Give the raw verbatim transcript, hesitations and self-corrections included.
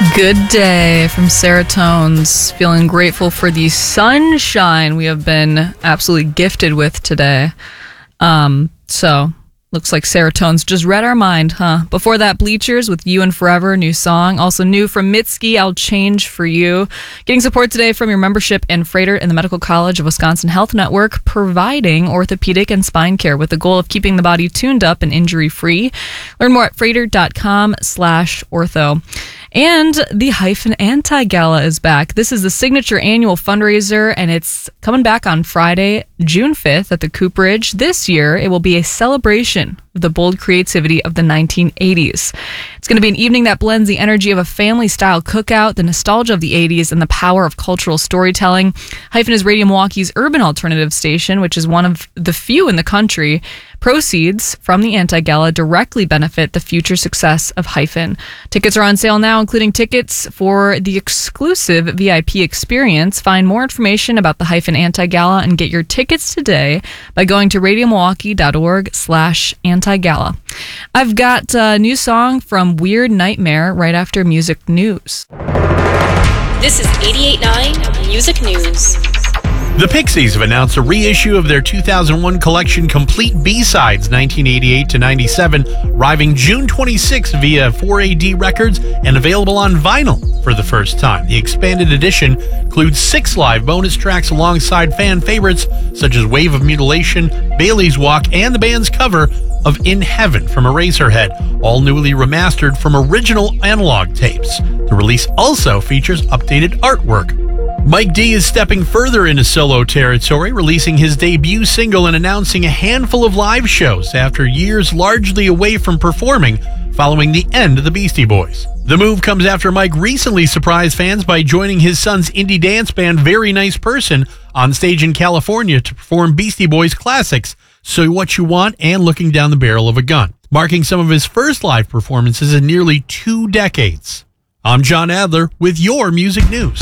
Good day from Seratones. Feeling grateful for the sunshine we have been absolutely gifted with today. Um, so, looks like Seratones just read our mind, huh? Before that, Bleachers with You and Forever, new song. Also new from Mitski, I'll Change for You. Getting support today from your membership in Freighter and the Medical College of Wisconsin Health Network, providing orthopedic and spine care with the goal of keeping the body tuned up and injury-free. Learn more at freighter.com slash ortho. And the Hyphen Anti-Gala is back. This is the signature annual fundraiser, and it's coming back on Friday, June fifth at the Cooperage. This year, it will be a celebration of the bold creativity of the nineteen eighties. It's going to be an evening that blends the energy of a family-style cookout, the nostalgia of the eighties, and the power of cultural storytelling. Hyphen is Radio Milwaukee's urban alternative station, which is one of the few in the country. Proceeds from the Anti-Gala directly benefit the future success of Hyphen. Tickets are on sale now, including tickets for the exclusive V I P experience. Find more information about the Hyphen Anti-Gala and get your tickets today by going to radiomilwaukee.org slash anti-gala. I've got a new song from Weird Nightmare right after music news. This is eighty-eight point nine Music News. The Pixies have announced a reissue of their two thousand one collection Complete B-Sides nineteen eighty-eight to ninety-seven, arriving June twenty-sixth via four A D Records and available on vinyl for the first time. The expanded edition includes six live bonus tracks alongside fan favorites such as Wave of Mutilation, Bailey's Walk, and the band's cover of In Heaven from Eraserhead, all newly remastered from original analog tapes. The release also features updated artwork. Mike D is stepping further into solo territory, releasing his debut single and announcing a handful of live shows after years largely away from performing following the end of the Beastie Boys. The move comes after Mike recently surprised fans by joining his son's indie dance band Very Nice Person on stage in California to perform Beastie Boys classics So What You Want and Looking Down the Barrel of a Gun, marking some of his first live performances in nearly two decades. I'm John Adler with your music news.